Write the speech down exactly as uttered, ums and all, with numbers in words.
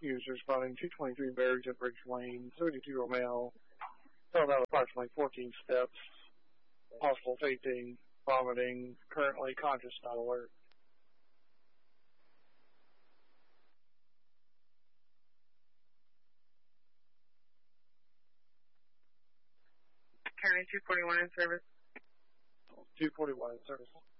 users responding two twenty-three Barrington Bridge Lane, thirty-two-year-old male, fell down approximately fourteen steps, possible fainting, vomiting, currently conscious, not alert. County two forty-one in service. two forty-one in service.